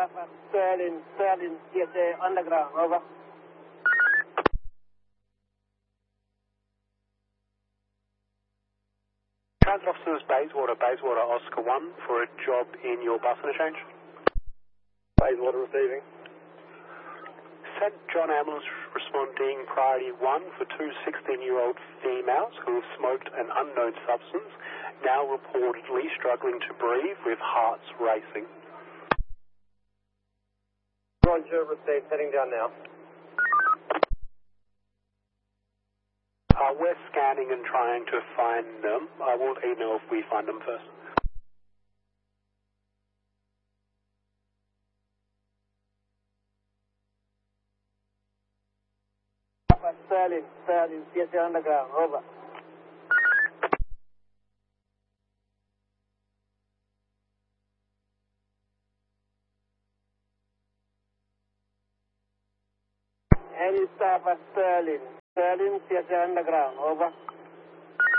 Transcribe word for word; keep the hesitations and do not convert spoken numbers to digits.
staff at Sterling, Sterling, C S A Underground, over. Transit officers, Bayswater, Bayswater, Oscar one for a job in your bus interchange. Bayswater receiving. Saint John ambulance responding priority one for two sixteen-year-old females who have smoked an unknown substance, now reportedly struggling to breathe with hearts racing. Roger, received, heading down now. Uh, we're scanning and trying to find them. I will let you know if we find them first. At Sterling, Sterling, C S A Underground, over. Any staff at Sterling, Sterling, C S A Underground, over.